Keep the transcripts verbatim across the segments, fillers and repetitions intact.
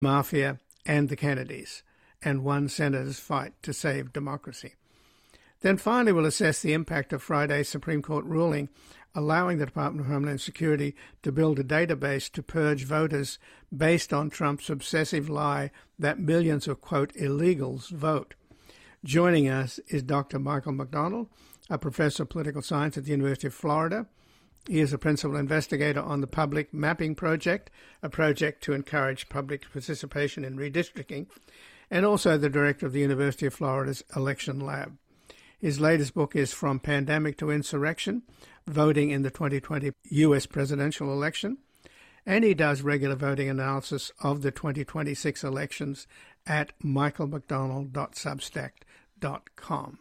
mafia, and the Kennedys, and one senator's fight to save democracy. Then finally, we'll assess the impact of Friday's Supreme Court ruling allowing the Department of Homeland Security to build a database to purge voters based on Trump's obsessive lie that millions of, quote, illegals vote. Joining us is Doctor Michael McDonald, a professor of political science at the University of Florida. He is a principal investigator on the Public Mapping Project, a project to encourage public participation in redistricting, and also the director of the University of Florida's Election Lab. His latest book is From Pandemic to Insurrection, Voting in the twenty twenty U S Presidential Election, and he does regular voting analysis of the twenty twenty-six elections at michael mcdonald dot substack dot com.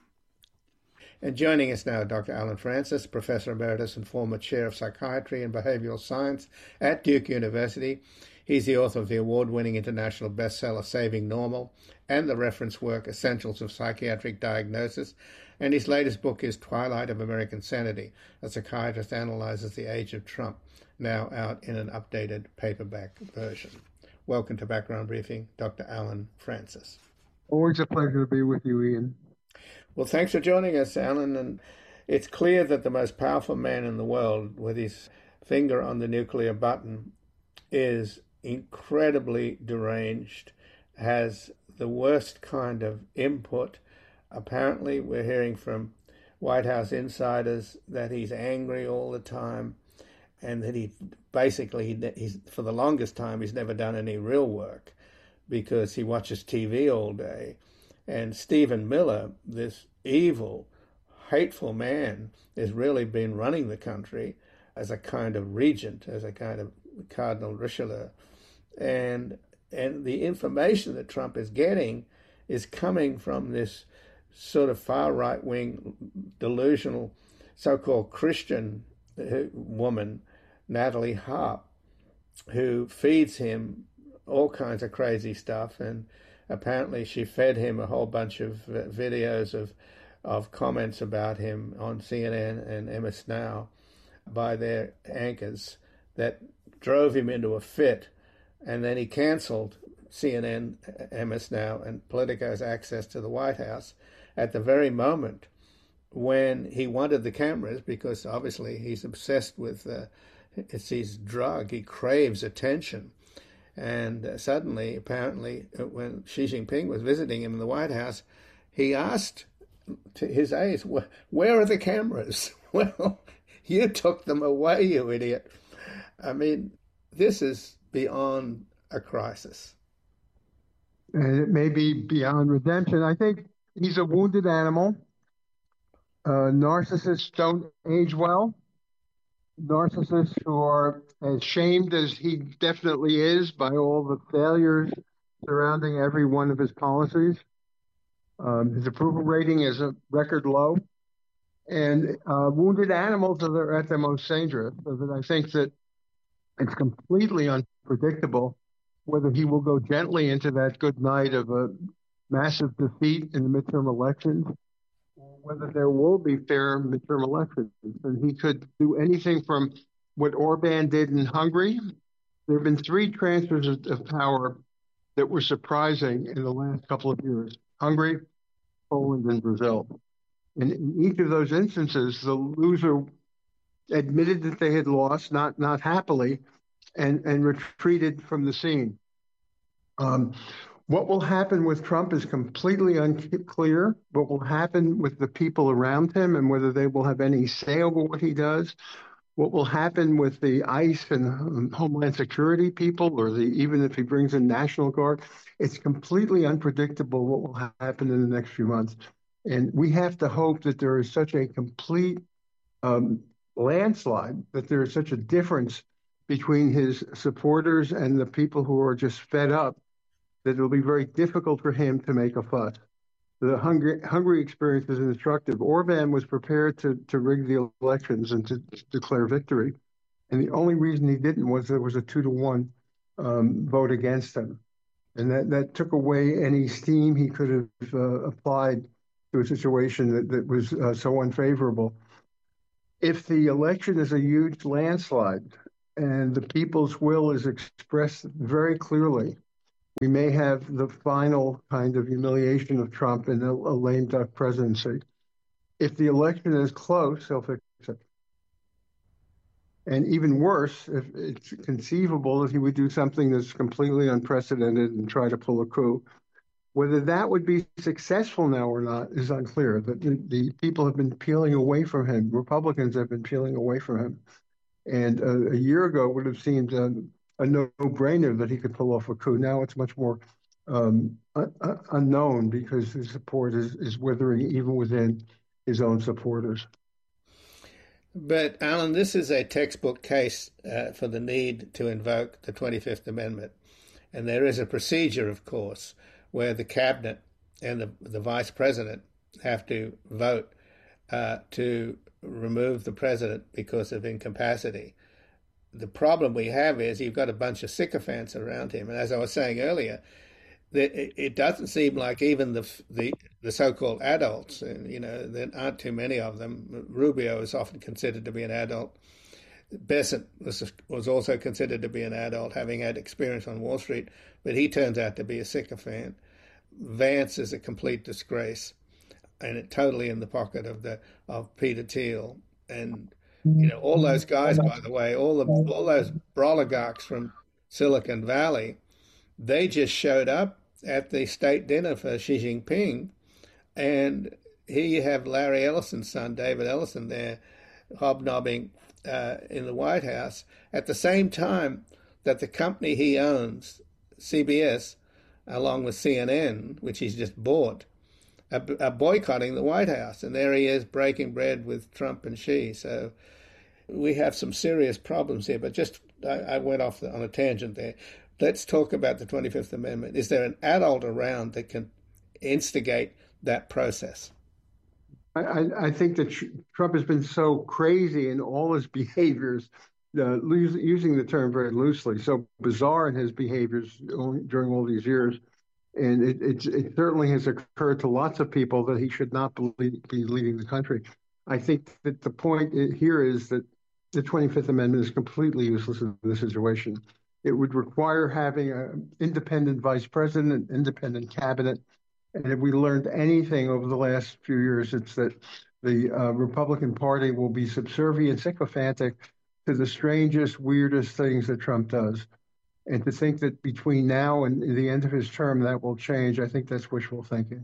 And joining us now, Doctor Allen Frances, Professor Emeritus and former Chair of Psychiatry and Behavioral Science at Duke University. He's the author of the award-winning international bestseller Saving Normal and the reference work Essentials of Psychiatric Diagnosis. And his latest book is Twilight of American Sanity. A psychiatrist analyzes the age of Trump, now out in an updated paperback version. Welcome to Background Briefing, Doctor Allen Frances. Always a pleasure to be with you, Ian. Well, thanks for joining us, Allen. And it's clear that the most powerful man in the world, with his finger on the nuclear button, is incredibly deranged, has the worst kind of input. Apparently, we're hearing from White House insiders that he's angry all the time, and that he basically, he's, for the longest time, he's never done any real work because he watches T V all day. And Stephen Miller, this evil, hateful man, has really been running the country as a kind of regent, as a kind of Cardinal Richelieu. And and the information that Trump is getting is coming from this sort of far right-wing, delusional, so-called Christian woman, Natalie Harp, who feeds him all kinds of crazy stuff. And apparently she fed him a whole bunch of videos of of comments about him on C N N and M S Now by their anchors that drove him into a fit. And then he canceled C N N, M S Now, and Politico's access to the White House at the very moment when he wanted the cameras, because obviously he's obsessed with uh, it's his drug. He craves attention. And uh, suddenly, apparently, when Xi Jinping was visiting him in the White House, he asked to his aides, where are the cameras? Well, you took them away, you idiot. I mean, this is beyond a crisis. And it may be beyond redemption. I think he's a wounded animal. Uh, narcissists don't age well. Narcissists who are as shamed as he definitely is by all the failures surrounding every one of his policies. Um, his approval rating is a record low. And uh, wounded animals are at their most dangerous. So that I think that it's completely unpredictable whether he will go gently into that good night of a massive defeat in the midterm elections, or whether there will be fair midterm elections. And he could do anything from what Orban did in Hungary. There have been three transfers of, of power that were surprising in the last couple of years: Hungary, Poland, and Brazil. And in each of those instances, the loser admitted that they had lost, not not happily, and, and retreated from the scene. Um, what will happen with Trump is completely unclear. What will happen with the people around him and whether they will have any say over what he does. What will happen with the ICE and um, Homeland Security people, or the even if he brings in National Guard, it's completely unpredictable what will ha- happen in the next few months. And we have to hope that there is such a complete um, landslide, that there is such a difference between his supporters and the people who are just fed up, that it'll be very difficult for him to make a fuss. The Hungary, Hungary experience is instructive. Orban was prepared to, to rig the elections and to, to declare victory. And the only reason he didn't was there was a two to one um, vote against him. And that, that took away any steam he could have uh, applied to a situation that, that was uh, so unfavorable. If the election is a huge landslide and the people's will is expressed very clearly, we may have the final kind of humiliation of Trump in a, a lame duck presidency. If the election is close, he'll fix it. And even worse, if it's conceivable that he would do something that's completely unprecedented and try to pull a coup. Whether that would be successful now or not is unclear. The, the, the people have been peeling away from him. Republicans have been peeling away from him. And uh, a year ago it would have seemed uh, a no-brainer that he could pull off a coup. Now it's much more um, un- unknown because his support is, is withering even within his own supporters. But, Alan, this is a textbook case uh, for the need to invoke the twenty-fifth Amendment. And there is a procedure, of course, where the cabinet and the, the vice president have to vote uh, to remove the president because of incapacity. The problem we have is you've got a bunch of sycophants around him. And as I was saying earlier, it doesn't seem like even the the, the so-called adults, and you know, there aren't too many of them. Rubio is often considered to be an adult. Bessent was was also considered to be an adult, having had experience on Wall Street, but he turns out to be a sycophant. Vance is a complete disgrace, and it totally in the pocket of the of Peter Thiel, and you know all those guys. By the way, all the all those oligarchs from Silicon Valley, they just showed up at the state dinner for Xi Jinping, and here you have Larry Ellison's son, David Ellison, there hobnobbing uh, in the White House at the same time that the company he owns, C B S, along with C N N, which he's just bought, are, are boycotting the White House. And there he is breaking bread with Trump and Xi. So we have some serious problems here. But just, I, I went off on a tangent there. Let's talk about the twenty-fifth Amendment. Is there an adult around that can instigate that process? I, I think that Trump has been so crazy in all his behaviors, uh, using the term very loosely, so bizarre in his behaviors during all these years. And it, it, it certainly has occurred to lots of people that he should not be, be leading the country. I think that the point here is that the twenty-fifth Amendment is completely useless in this situation. It would require having an independent vice president, an independent cabinet. And if we learned anything over the last few years, it's that the uh, Republican Party will be subservient, sycophantic to the strangest, weirdest things that Trump does. And to think that between now and the end of his term that will change, I think that's wishful thinking.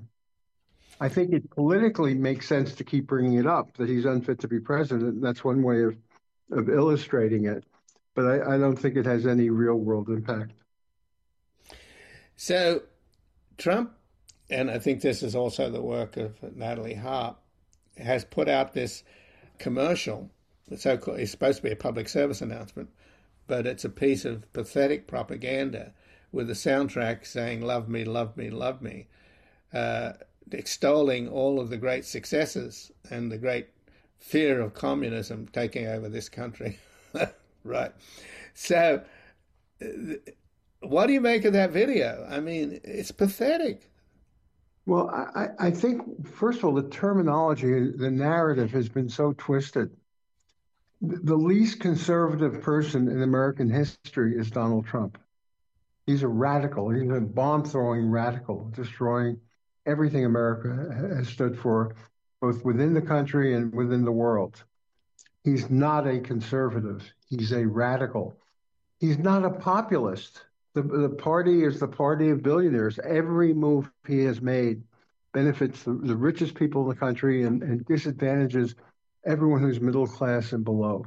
I think it politically makes sense to keep bringing it up, that he's unfit to be president. That's one way of, of illustrating it. But I, I don't think it has any real world impact. So Trump, and I think this is also the work of Natalie Harp, has put out this commercial. So it's supposed to be a public service announcement, but it's a piece of pathetic propaganda with a soundtrack saying, "Love me, love me, love me," uh, extolling all of the great successes and the great fear of communism taking over this country. Right. So what do you make of that video? I mean, it's pathetic. Well, I, I think, first of all, the terminology, the narrative has been so twisted. The least conservative person in American history is Donald Trump. He's a radical. He's a bomb-throwing radical, destroying everything America has stood for, both within the country and within the world. He's not a conservative. He's a radical. He's not a populist. The, the party is the party of billionaires. Every move he has made benefits the, the richest people in the country and, and disadvantages everyone who's middle class and below.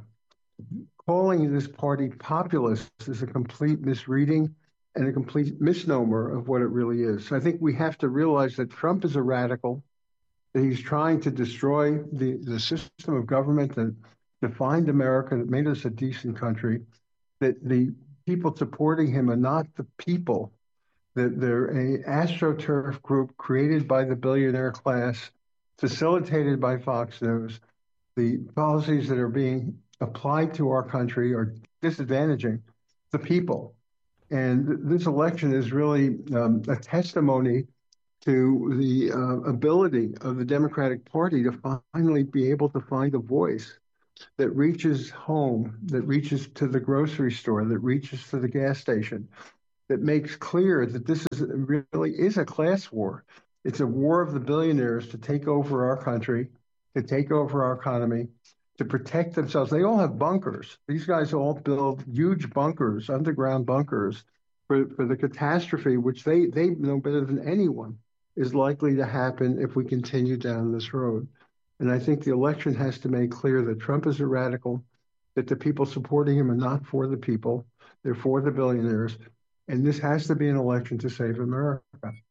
Calling this party populist is a complete misreading and a complete misnomer of what it really is. So I think we have to realize that Trump is a radical, that he's trying to destroy the, the system of government that defined America, that made us a decent country, that the people supporting him are not the people, that they're a astroturf group created by the billionaire class, facilitated by Fox News. The policies that are being applied to our country are disadvantaging the people. And this election is really um, a testimony to the uh, ability of the Democratic Party to finally be able to find a voice that reaches home, that reaches to the grocery store, that reaches to the gas station, that makes clear that this is really is a class war. It's a war of the billionaires to take over our country, to take over our economy, to protect themselves. They all have bunkers. These guys all build huge bunkers, underground bunkers, for, for the catastrophe, which they, they know better than anyone is likely to happen if we continue down this road. And I think the election has to make clear that Trump is a radical, that the people supporting him are not for the people, they're for the billionaires. And this has to be an election to save America.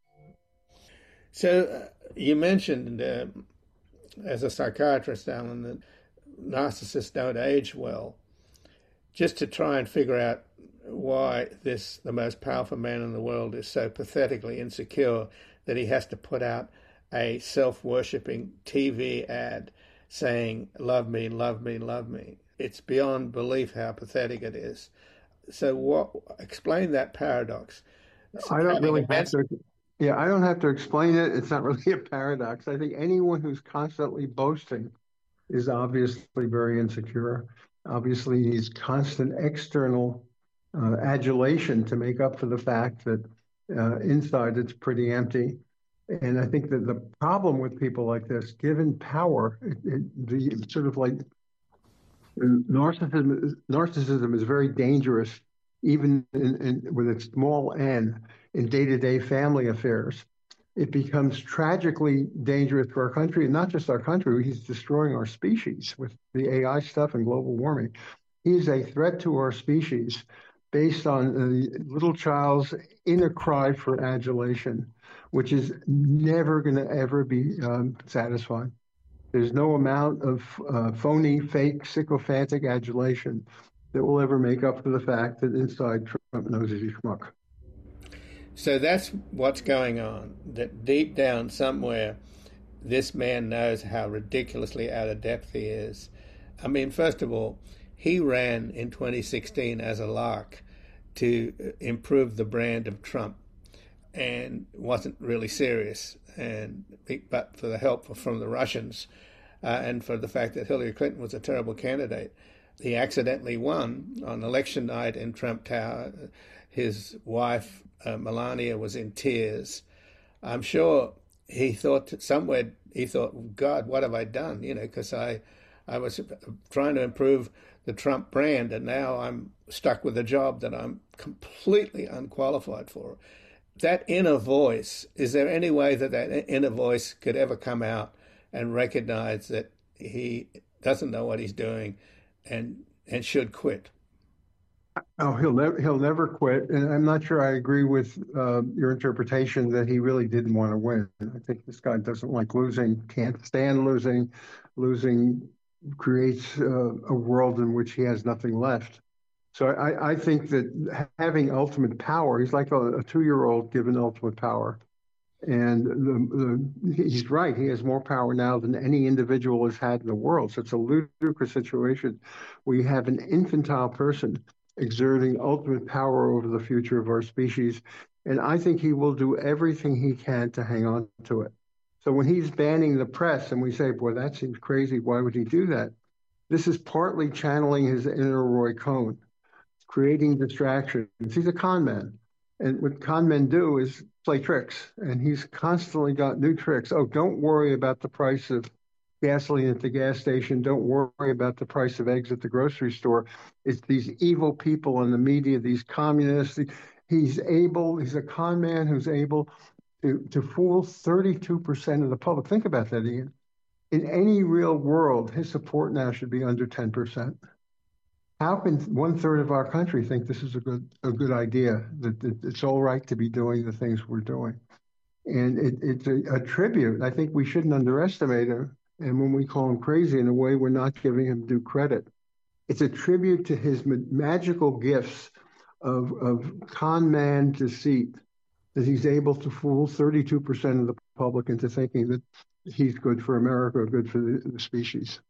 So uh, you mentioned, uh, as a psychiatrist, Alan, that narcissists don't age well. Just to try and figure out why this, the most powerful man in the world, is so pathetically insecure that he has to put out a self-worshipping T V ad saying, love me, love me, love me. It's beyond belief how pathetic it is. So what, explain that paradox. I don't really have immense... to, yeah, I don't have to explain it. It's not really a paradox. I think anyone who's constantly boasting is obviously very insecure. Obviously needs constant external uh, adulation to make up for the fact that uh, inside it's pretty empty. And I think that the problem with people like this, given power, it, it, the sort of like narcissism, narcissism is very dangerous, even in, in, with its small n in day-to-day family affairs. It becomes tragically dangerous for our country, and not just our country. He's destroying our species with the A I stuff and global warming. He's a threat to our species based on the little child's inner cry for adulation, which is never going to ever be um, satisfied. There's no amount of uh, phony, fake, sycophantic adulation that will ever make up for the fact that inside Trump knows he's a schmuck. So that's what's going on, that deep down somewhere, this man knows how ridiculously out of depth he is. I mean, first of all, he ran in twenty sixteen as a lark to improve the brand of Trump and wasn't really serious. And but for the help from the Russians uh, and for the fact that Hillary Clinton was a terrible candidate, he accidentally won on election night in Trump Tower. His wife, uh, Melania, was in tears. I'm sure he thought somewhere, he thought, God, what have I done? You know, because I, I was trying to improve the Trump brand, and now I'm stuck with a job that I'm completely unqualified for. That inner voice, is there any way that that inner voice could ever come out and recognize that he doesn't know what he's doing and and should quit? Oh, he'll never he'll never quit, and I'm not sure I agree with uh, your interpretation that he really didn't want to win. I think this guy doesn't like losing, can't stand losing. Losing creates uh, a world in which he has nothing left. So I, I think that having ultimate power, he's like a, a two-year-old given ultimate power, and the, the, he's right. He has more power now than any individual has had in the world. So it's a ludicrous situation. We have an infantile person exerting ultimate power over the future of our species. And I think he will do everything he can to hang on to it. So when he's banning the press and we say, boy, that seems crazy, why would he do that? This is partly channeling his inner Roy Cohn, creating distractions. He's a con man. And what con men do is play tricks. And he's constantly got new tricks. Oh, don't worry about the price of gasoline at the gas station. Don't worry about the price of eggs at the grocery store. It's these evil people in the media, these communists. He's able, he's a con man who's able to, to fool thirty-two percent of the public. Think about that, Ian. In any real world, his support now should be under ten percent. How can one third of our country think this is a good a good idea, that, that it's all right to be doing the things we're doing? And it, it's a, a tribute. I think we shouldn't underestimate him. And when we call him crazy, in a way, we're not giving him due credit. It's a tribute to his ma- magical gifts of, of con man deceit, that he's able to fool thirty-two percent of the public into thinking that he's good for America, or good for the, the species.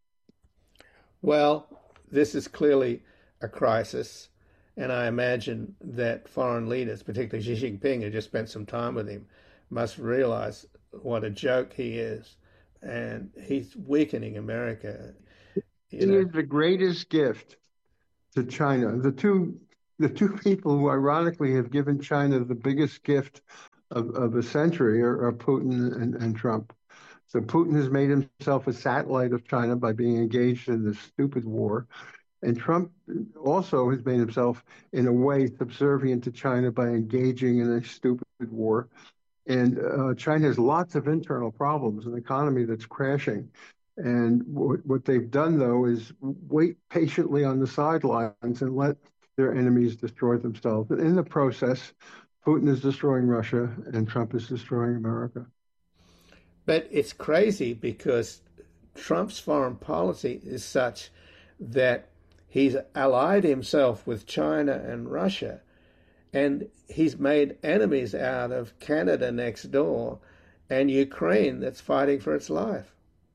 Well, this is clearly a crisis, and I imagine that foreign leaders, particularly Xi Jinping, who just spent some time with him, must realize what a joke he is, and he's weakening America. You he know. is the greatest gift to China. The two the two people who ironically have given China the biggest gift of, of a century are, are Putin and, and Trump. So Putin has made himself a satellite of China by being engaged in this stupid war. And Trump also has made himself, in a way, subservient to China by engaging in a stupid war. And uh, China has lots of internal problems, an economy that's crashing. And w- what they've done, though, is wait patiently on the sidelines and let their enemies destroy themselves. And in the process, Putin is destroying Russia and Trump is destroying America. But it's crazy because Trump's foreign policy is such that he's allied himself with China and Russia, and he's made enemies out of Canada next door and Ukraine that's fighting for its life.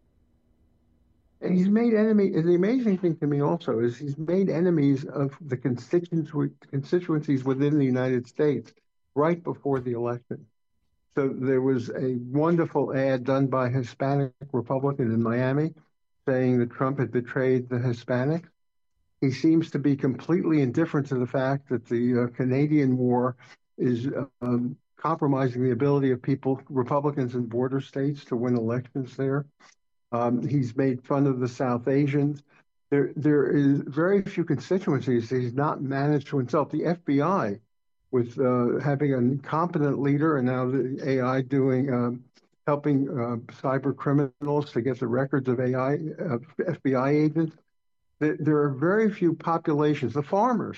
And he's made enemy. The amazing thing to me also is he's made enemies of the constituencies within the United States right before the election. So there was a wonderful ad done by a Hispanic Republican in Miami saying that Trump had betrayed the Hispanics. He seems to be completely indifferent to the fact that the uh, Canadian war is um, compromising the ability of people, Republicans in border states, to win elections there. Um, he's made fun of the South Asians. There, there is very few constituencies that he's not managed to insult. The F B I, with uh, having an incompetent leader, and now the A I doing um, helping uh, cyber criminals to get the records of A I uh, F B I agents. There, there are very few populations. The farmers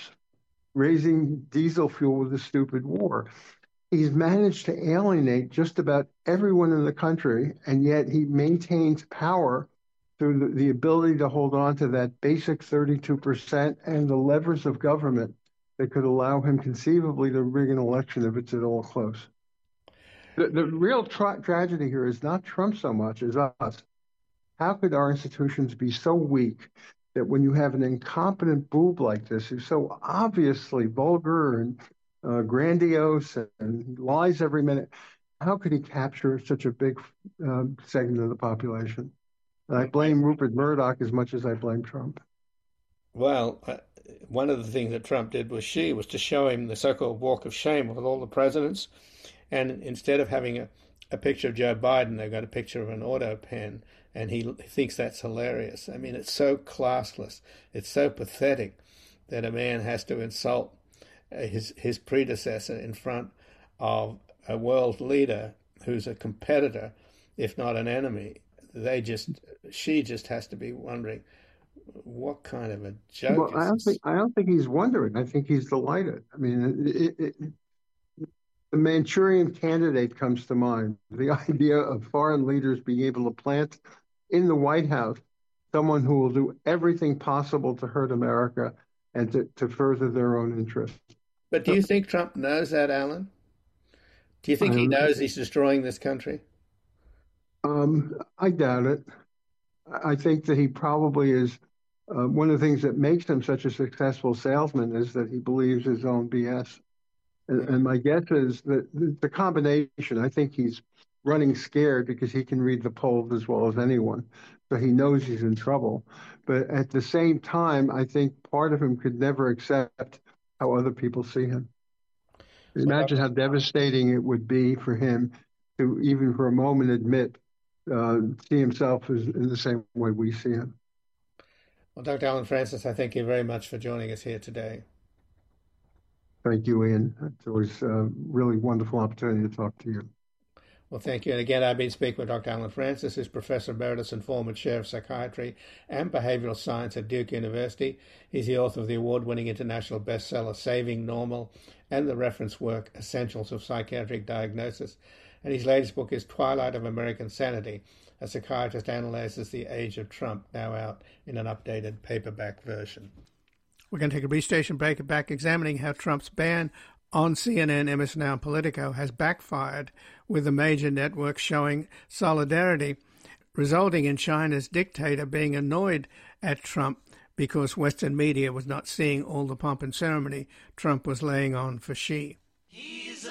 raising diesel fuel with a stupid war. He's managed to alienate just about everyone in the country, and yet he maintains power through the, the ability to hold on to that basic thirty-two percent and the levers of government that could allow him conceivably to rig an election if it's at all close. The, the real tra- tragedy here is not Trump so much as us. How could our institutions be so weak that when you have an incompetent boob like this, who's so obviously vulgar and uh, grandiose and lies every minute, how could he capture such a big uh, segment of the population? And I blame Rupert Murdoch as much as I blame Trump. Well, uh, one of the things that Trump did was she was to show him the so-called walk of shame with all the presidents, and instead of having a, a picture of Joe Biden, they got a picture of an auto pen, and he thinks that's hilarious. I mean, it's so classless, it's so pathetic that a man has to insult his his predecessor in front of a world leader who's a competitor, if not an enemy. They just, she just has to be wondering, what kind of a joke well, I don't is this? think I don't think he's wondering. I think he's delighted. I mean, it, it, the Manchurian Candidate comes to mind. The idea of foreign leaders being able to plant in the White House someone who will do everything possible to hurt America and to, to further their own interests. But do you think Trump knows that, Alan? Do you think he Um, knows he's destroying this country? um, I doubt it. I think that he probably is. Uh, one of the things that makes him such a successful salesman is that he believes his own B S. And, and my guess is that the combination, I think he's running scared because he can read the polls as well as anyone. So he knows he's in trouble. But at the same time, I think part of him could never accept how other people see him. Imagine how devastating it would be for him to even for a moment admit, uh, see himself as in the same way we see him. Well, Doctor Allen Frances, I thank you very much for joining us here today. Thank you, Ian. It's always a really wonderful opportunity to talk to you. Well, thank you. And again, I've been speaking with Doctor Allen Frances, who's Professor Emeritus and former Chair of Psychiatry and Behavioral Science at Duke University. He's the author of the award-winning international bestseller, Saving Normal, and the reference work, Essentials of Psychiatric Diagnosis. And his latest book is Twilight of American Sanity. A psychiatrist analyzes the age of Trump, now out in an updated paperback version. We're going to take a brief station break and back examining how Trump's ban on C N N, M S N Bell, and Politico has backfired, with the major networks showing solidarity, resulting in China's dictator being annoyed at Trump because Western media was not seeing all the pomp and ceremony Trump was laying on for Xi.